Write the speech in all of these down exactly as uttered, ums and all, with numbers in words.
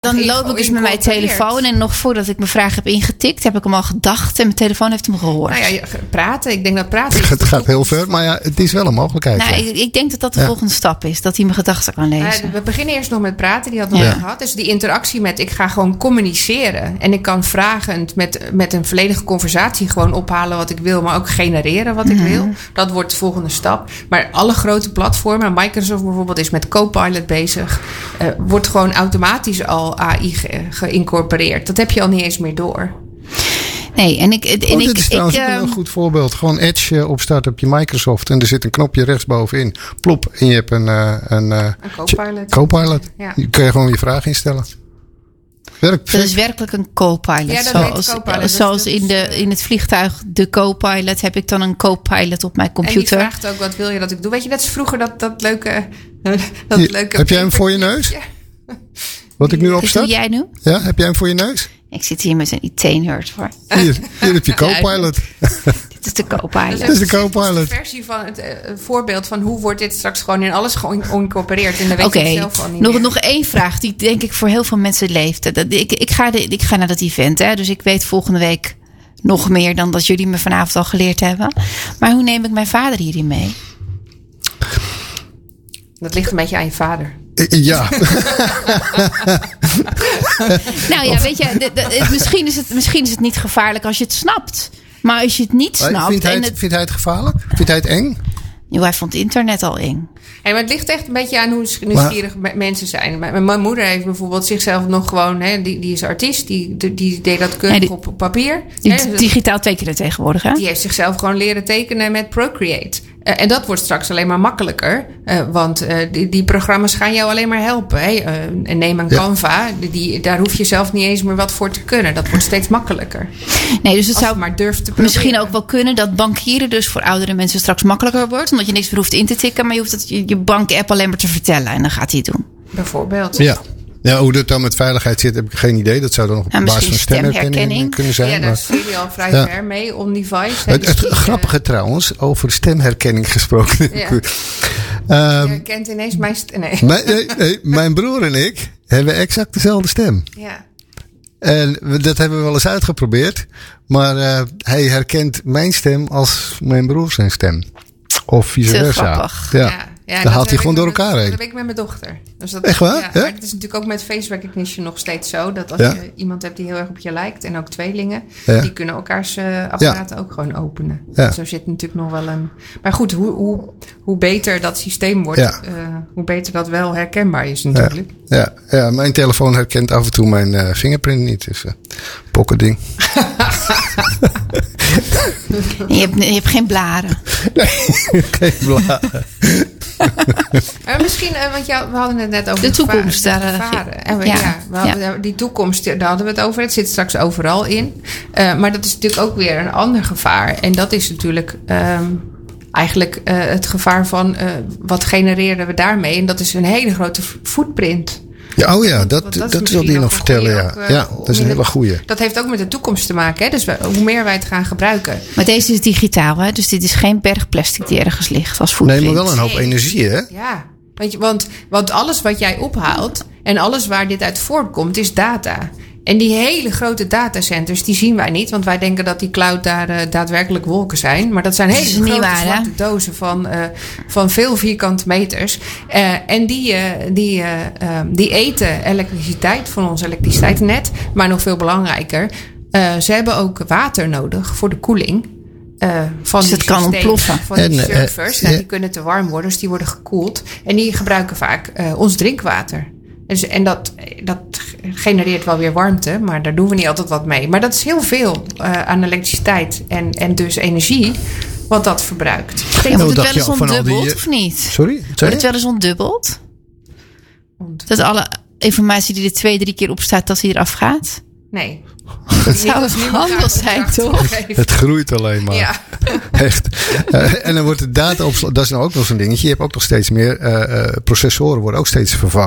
Dan loop ik dus met mijn telefoon en nog voordat ik mijn vraag heb ingetikt, heb ik hem al gedacht en mijn telefoon heeft hem gehoord. Nou ja, praten. Ik denk dat praten is Het gaat heel ver, maar ja, het is wel een mogelijkheid. Nou, ja. ik, ik denk dat dat de Ja. volgende stap is, dat hij mijn gedachten kan lezen. Uh, we beginnen eerst nog met praten, die had nog Ja. niet gehad. Dus die interactie met, ik ga gewoon communiceren. En ik kan vragend met, met een volledige conversatie gewoon ophalen wat ik wil, maar ook genereren wat ik Mm-hmm. wil. Dat wordt de volgende stap. Maar alle grote platformen, Microsoft bijvoorbeeld is met Copilot bezig, uh, wordt gewoon automatisch al A I ge- geïncorporeerd. Dat heb je al niet eens meer door. Nee, en ik... En Oh, ik, dit is ik, trouwens ook ehm, een goed voorbeeld. Gewoon Edge uh, opstarten op je Microsoft. En er zit een knopje rechtsbovenin. Plop. En je hebt een, uh, een, uh, Een Copilot. Copilot. Ja. Je kun je gewoon je vraag instellen. Werkt Dat is werkelijk een co-pilot. Ja, dat zoals heet Copilot. zoals Dat in, is, de, uh, in het vliegtuig de co-pilot heb ik dan een co-pilot op mijn En die computer. vraagt ook, wat wil je dat ik doe? Weet je, dat is vroeger dat, dat leuke... Dat Hier, leuke heb jij hem voor je neus? Wat ik nu Dit doe opstart? jij nu? Ja, heb jij hem voor je neus? Ik zit hier met een I T-nerd voor. Hier, hier heb je Copilot. Dit is de co-pilot. Dat is de Dat is Copilot. de versie van het uh, voorbeeld van hoe wordt dit straks gewoon in alles geïncorporeerd. En dan weet Oké, je het zelf al niet nog, meer. nog één vraag die denk ik voor heel veel mensen leeft. Dat, ik, ik, ga de, ik ga naar dat event, hè, dus ik weet volgende week nog meer dan dat jullie me vanavond al geleerd hebben. Maar hoe neem ik mijn vader hierin mee? Dat ligt een beetje aan je vader. Ja. Nou ja, weet je, de, de, misschien, is het, misschien is het niet gevaarlijk als je het snapt. Maar als je het niet snapt... Vindt hij en het, het, vindt hij het gevaarlijk? Vindt hij het eng? joh, hij vond internet al eng. En maar het ligt echt een beetje aan hoe nieuwsgierig me- mensen zijn. Mijn, mijn moeder heeft bijvoorbeeld zichzelf nog gewoon... Hè, die, die is artiest, die, die, die deed dat keurig Nee, die- op, op papier. Die, Hè, dus digitaal tekenen tegenwoordig, hè? die heeft zichzelf gewoon leren tekenen met Procreate. Uh, en dat wordt straks alleen maar makkelijker. Uh, want uh, die, die programma's gaan jou alleen maar helpen. Hè? Uh, en neem een Ja. Canva. Die, die, daar hoef je zelf niet eens meer wat voor te kunnen. Dat wordt steeds makkelijker. Nee, dus het Als je zou maar durft te proberen. misschien ook wel kunnen dat bankieren dus voor oudere mensen straks makkelijker wordt. Omdat je niks meer hoeft in te tikken, maar je hoeft het, je, je bank-app alleen maar te vertellen. En dan gaat hij het doen. Bijvoorbeeld. Ja. Ja, hoe dat dan met veiligheid zit, heb ik geen idee. Dat zou dan nog op Ja, basis van misschien stemherkenning stemherkenning. kunnen zijn. Ja, daar maar- zit je al vrij Ja. ver mee, on-device. hè. Het, Dus het die, uh, grappige trouwens, over stemherkenning gesproken. Ja. Ehm, Je herkent ineens mijn... st- Nee. mijn, nee, nee, mijn broer en ik hebben exact dezelfde stem. Ja. En we- dat hebben we wel eens uitgeprobeerd. Maar uh, hij herkent mijn stem als mijn broer zijn stem. Of vice Te versa. grappig. Ja. Ja, ja, Dan dat haalt hij heb gewoon ik door met- elkaar heen. Dat heb ik met mijn dochter. Dus dat, Echt waar? Ja, Ja? maar het is natuurlijk ook met face recognition nog steeds zo. Dat als Ja. je iemand hebt die heel erg op je lijkt. En ook tweelingen. Ja. Die kunnen elkaars uh, apparaten ook gewoon openen. Ja. Zo zit natuurlijk nog wel een... Maar goed, hoe, hoe, hoe beter dat systeem wordt. Ja. Uh, hoe beter dat wel herkenbaar is natuurlijk. Ja, ja, mijn telefoon herkent af en toe mijn uh, fingerprint niet. Dus uh, pokkerding. En je, hebt, je hebt geen blaren. Nee, geen blaren. Maar misschien, uh, want ja, we hadden het net over De toekomst, geva- de daar, uh, gevaren. En we, ja, ja, we hadden, die toekomst, daar hadden we het over. Het zit straks overal in. Uh, maar dat is natuurlijk ook weer een ander gevaar. En dat is natuurlijk um, eigenlijk uh, het gevaar van uh, wat genereren we daarmee. En dat is een hele grote footprint. Ja, oh ja, dat, Want dat, is dat wil misschien die nog ook een vertellen. goeie Ja. ook, uh, ja, dat is een om- hele goeie. Dat heeft ook met de toekomst te maken. Hè? Dus we, hoe meer wij het gaan gebruiken. Maar deze is digitaal, hè? Dus dit is geen berg plastic die ergens ligt als footprint. Nee, maar wel een hoop Nee. energie, hè? Ja, want, je- want, want alles wat jij ophaalt en alles waar dit uit voortkomt is data. En die hele grote datacenters, die zien wij niet. Want wij denken dat die cloud daar uh, daadwerkelijk wolken zijn. Maar dat zijn Dat hele is niet grote waar, hè? zwarte dozen van, uh, van veel vierkante meters. Uh, en die, uh, die, uh, uh, die eten elektriciteit van ons elektriciteitsnet. Maar nog veel belangrijker, uh, ze hebben ook water nodig voor de koeling. Uh, van Dus die het kan systemen, ontploffen. Van die En, uh, servers. uh, Nou, ja. die kunnen te warm worden, dus die worden gekoeld. En die gebruiken vaak uh, ons drinkwater. Dus, en dat, dat genereert wel weer warmte, maar daar doen we niet altijd wat mee. Maar dat is heel veel uh, aan elektriciteit en, en dus energie wat dat verbruikt. Ja, Nou, wordt het dacht wel je eens al van al die, ontdubbeld uh, of niet? Sorry? Wat zei Wordt het je? wel eens ontdubbeld? Want, Dat alle informatie die er twee, drie keer op staat, dat die eraf gaat? nee. Dat zou handig zijn, toch? Het groeit alleen maar. Ja. Echt. Uh, en dan wordt de dataopslag, dat is nou ook nog zo'n dingetje. Je hebt ook nog steeds meer uh, uh, processoren worden ook steeds vervangen.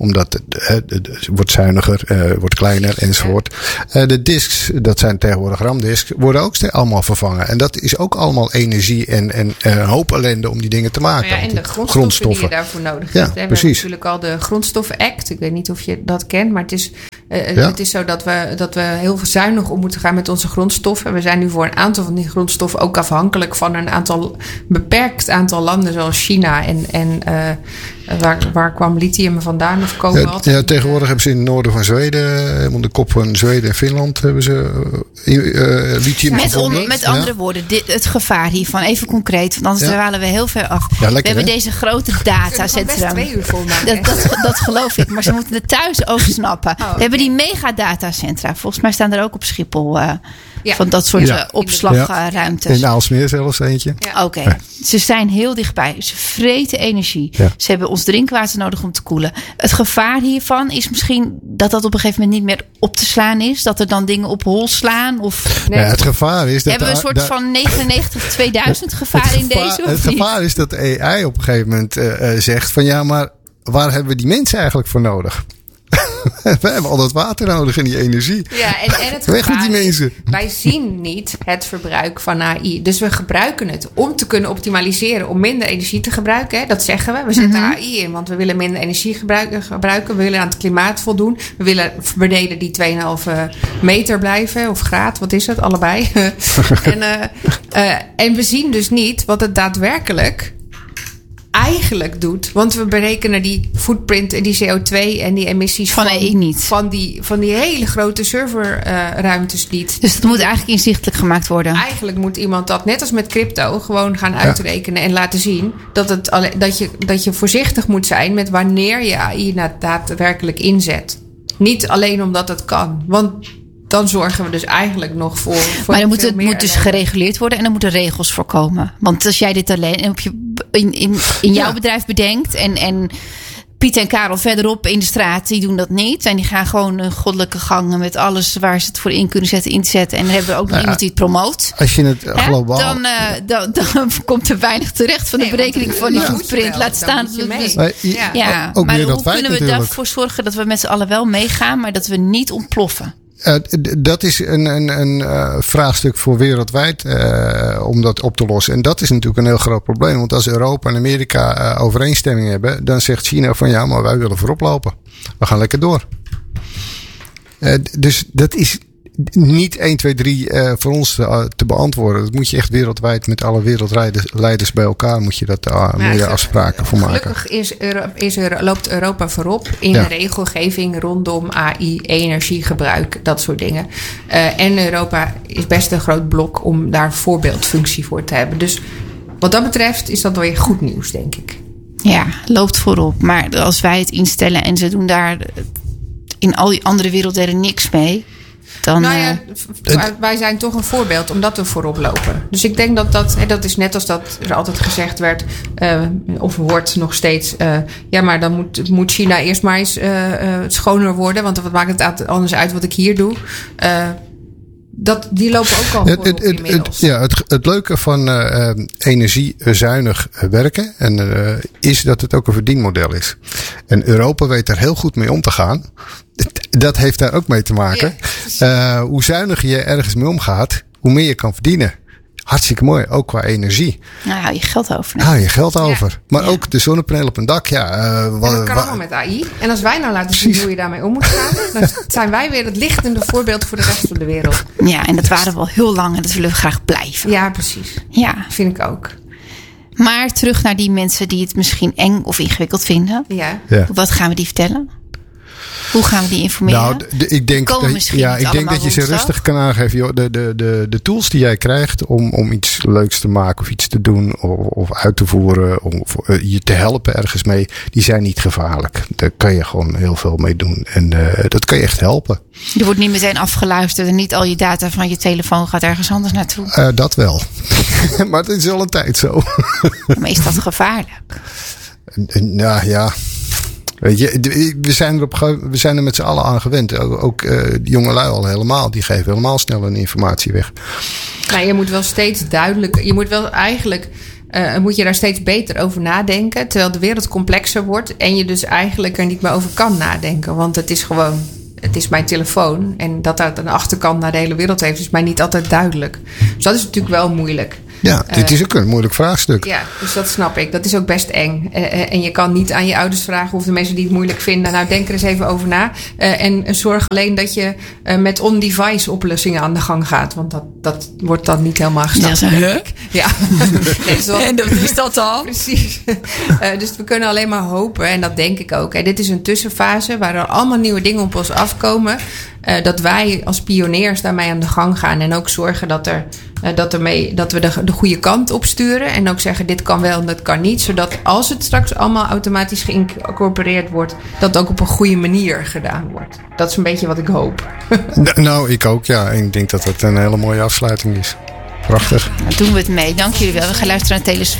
Omdat het, het, het wordt zuiniger, uh, wordt kleiner enzovoort. Uh, de discs, dat zijn tegenwoordig RAM-discs, worden ook steeds allemaal vervangen. En dat is ook allemaal energie en, en uh, een hoop ellende om die dingen te maken. Ja, en de grondstoffen, grondstoffen die je daarvoor nodig ja, hebt. We precies. hebben natuurlijk al de Grondstoffen-act. Ik weet niet of je dat kent, maar het is, uh, ja. het is zo dat we, dat we heel zuinig om moeten gaan met onze grondstoffen. We zijn nu voor een aantal van die grondstoffen ook afhankelijk van een aantal beperkt aantal landen zoals China en, en uh, waar, waar kwam lithium vandaan of kobalt? Ja, ja, tegenwoordig hebben ze in het noorden van Zweden, helemaal de kop van Zweden en Finland, hebben ze uh, uh, lithium met, gevonden. On, met ja. andere woorden, dit, het gevaar hiervan, even concreet, want anders ja. dwalen we heel ver af. Ja, lekker, we hebben hè? deze grote datacentrum. Dat, dat, dat geloof ik, maar ze moeten het thuis ook snappen. Oh, okay. We hebben die megadatacentra. Volgens mij staan er ook op Schiphol uh, ja. van dat soort ja. uh, opslagruimtes. In Aalsmeer zelfs eentje. Ja. Oké, okay. ja. Ze zijn heel dichtbij. Ze vreten energie. Ja. Ze hebben ons drinkwater nodig om te koelen. Het gevaar hiervan is misschien dat dat op een gegeven moment niet meer op te slaan is. Dat er dan dingen op hol slaan. Of nee. Ja, het gevaar is dat... Hebben we een soort da- van negenennegentig tweeduizend gevaar gevaar, in deze? Of het niet? gevaar is dat de A I op een gegeven moment uh, zegt van ja, maar waar hebben we die mensen eigenlijk voor nodig? We hebben al dat water nodig en die energie. Ja, en, en het weg met die mensen. Wij zien niet het verbruik van A I. Dus we gebruiken het om te kunnen optimaliseren. Om minder energie te gebruiken. Hè? Dat zeggen we. We zetten mm-hmm. A I in. Want we willen minder energie gebruiken, gebruiken. We willen aan het klimaat voldoen. We willen beneden die twee komma vijf meter blijven. Of graad. Wat is het? Allebei. en, uh, uh, en we zien dus niet wat het daadwerkelijk eigenlijk doet. Want we berekenen die footprint en die C O twee en die emissies van, van A I niet. Van die, van die hele grote serverruimtes uh, niet. Dus dat moet eigenlijk inzichtelijk gemaakt worden. Eigenlijk moet iemand dat, net als met crypto, gewoon gaan uitrekenen ja. en laten zien dat, het, dat, je, dat je voorzichtig moet zijn met wanneer je A I daadwerkelijk inzet. Niet alleen omdat het kan. Want dan zorgen we dus eigenlijk nog voor. voor maar dan moet het moet dus gereguleerd worden en er moeten regels voor komen. Want als jij dit alleen op je, in, in, in jouw ja. bedrijf bedenkt en, en Piet en Karel verderop in de straat, die doen dat niet. En die gaan gewoon een goddelijke gang met alles waar ze het voor in kunnen zetten, inzetten. En dan hebben we ook nog ja, iemand die het promoot. Als je het He? globaal... Dan, uh, dan, dan komt er weinig terecht van de nee, berekening van die ja. footprint. Laat staan. Dus, ja, ja, ja. Ook maar meer hoe dat wij kunnen we natuurlijk. daarvoor zorgen dat we met z'n allen wel meegaan, maar dat we niet ontploffen? Uh, d- dat is een, een, een uh, vraagstuk voor wereldwijd uh, om dat op te lossen. En dat is natuurlijk een heel groot probleem. Want als Europa en Amerika uh, overeenstemming hebben, dan zegt China van ja, maar wij willen voorop lopen. We gaan lekker door. Uh, dus dat is niet één, twee, drie uh, voor ons te, uh, te beantwoorden. Dat moet je echt wereldwijd met alle wereldleiders bij elkaar moet je dat uh, meer ja, afspraken voor maken. Gelukkig is Euro, is Euro, loopt Europa voorop in ja. regelgeving rondom A I, energiegebruik, dat soort dingen. Uh, en Europa is best een groot blok om daar voorbeeldfunctie voor te hebben. Dus wat dat betreft is dat wel weer goed nieuws, denk ik. Ja, loopt voorop. Maar als wij het instellen en ze doen daar in al die andere werelddelen niks mee, dan, nou ja, uh, wij zijn toch een voorbeeld omdat we voorop lopen. Dus ik denk dat dat, dat is net als dat er altijd gezegd werd, uh, of wordt nog steeds, uh, ja, maar dan moet, moet China eerst maar eens uh, uh, schoner worden, want wat maakt het anders uit wat ik hier doe? Uh, Dat, die lopen ook al voorop het, het, inmiddels. Het, ja, het, het leuke van uh, energiezuinig werken en, uh, is dat het ook een verdienmodel is. En Europa weet er heel goed mee om te gaan. Dat heeft daar ook mee te maken. Ja, uh, hoe zuiniger je ergens mee omgaat, hoe meer je kan verdienen. Hartstikke mooi, ook qua energie. Nou, hou je geld over. Nee. Hou je geld over. Ja. Maar ja. ook de zonnepanelen op een dak. Ja, uh, wa- dat kan allemaal met A I. En als wij nou laten zien hoe je daarmee om moet gaan, dan zijn wij weer het lichtende voorbeeld voor de rest van de wereld. Ja, en dat waren we al heel lang en dat willen we graag blijven. Ja, precies. Ja. Vind ik ook. Maar terug naar die mensen die het misschien eng of ingewikkeld vinden. Ja. Ja. Wat gaan we die vertellen? Hoe gaan we die informeren? Nou, de, ik denk, dat, ja, ik denk dat je ze rustig kan aangeven. Joh, de, de, de, de tools die jij krijgt om, om iets leuks te maken of iets te doen of, of uit te voeren, om uh, je te helpen ergens mee, die zijn niet gevaarlijk. Daar kan je gewoon heel veel mee doen. En uh, dat kan je echt helpen. Je wordt niet meteen afgeluisterd en niet al je data van je telefoon gaat ergens anders naartoe. Uh, dat wel. Maar het is al een tijd zo. Maar is dat gevaarlijk? Nou ja. Weet je, we zijn er, op, we zijn er met z'n allen aan gewend. Ook, ook uh, de jongelui al helemaal. Die geven helemaal snel hun informatie weg. Nou, je moet wel steeds duidelijk. Je moet wel eigenlijk uh, moet je daar steeds beter over nadenken. Terwijl de wereld complexer wordt en je dus eigenlijk er niet meer over kan nadenken. Want het is gewoon, het is mijn telefoon. En dat dat een achterkant naar de hele wereld heeft, is mij niet altijd duidelijk. Dus dat is natuurlijk wel moeilijk. Ja, dit uh, is ook een moeilijk vraagstuk. Ja, dus dat snap ik. Dat is ook best eng. Uh, en je kan niet aan je ouders vragen of de mensen die het moeilijk vinden, nou denk er eens even over na. Uh, en zorg alleen dat je uh, met on-device oplossingen aan de gang gaat. Want dat, dat wordt dan niet helemaal gesnapt. Ja, huh? Ja. Nee, zo, en dat is dat al. Precies. Uh, dus we kunnen alleen maar hopen, en dat denk ik ook. Hè. Dit is een tussenfase waar er allemaal nieuwe dingen op ons afkomen. Uh, dat wij als pioniers daarmee aan de gang gaan. En ook zorgen dat, er, uh, dat, ermee, dat we de, de goede kant op sturen. En ook zeggen dit kan wel en dat kan niet. Zodat als het straks allemaal automatisch geïncorporeerd wordt, dat ook op een goede manier gedaan wordt. Dat is een beetje wat ik hoop. Nou, ik ook, ja. En ik denk dat het een hele mooie afsluiting is. Prachtig. Dan doen we het mee. Dank jullie wel. We gaan luisteren naar Taylor Swift.